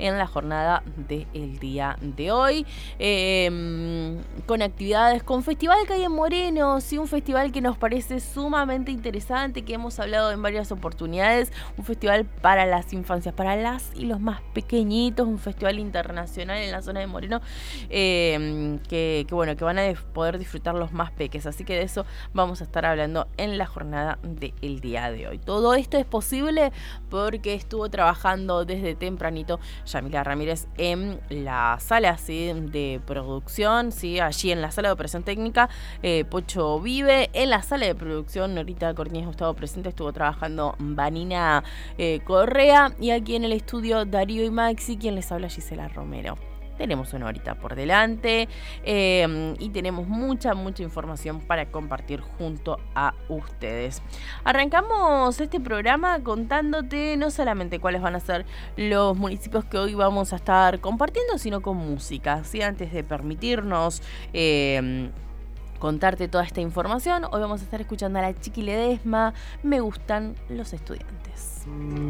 en la jornada del día de hoy, con actividades, con festival que hay en Moreno, sí, un festival que nos parece sumamente interesante, que hemos hablado en varias oportunidades, un festival para las infancias, para las y los más pequeñitos, un festival internacional en la zona de Moreno, que van a poder disfrutar los más peques, así que de eso vamos a estar hablando en la jornada del día de hoy. Todo esto es posible porque estuvo trabajando desde tempranito Yamila Ramírez en la sala, ¿sí?, de producción, ¿sí?, allí en la sala de operación técnica. Pocho Vive en la sala de producción, Norita Cortines Gustavo presente, estuvo trabajando Vanina Correa, y aquí en el estudio Darío y Maxi, quien les habla, Gisela Romero. Tenemos una horita por delante y tenemos mucha información para compartir junto a ustedes. Arrancamos este programa contándote no solamente cuáles van a ser los municipios que hoy vamos a estar compartiendo, sino con música, ¿sí? Antes de permitirnos contarte toda esta información, hoy vamos a estar escuchando a la Chiqui Ledesma, Me gustan los estudiantes.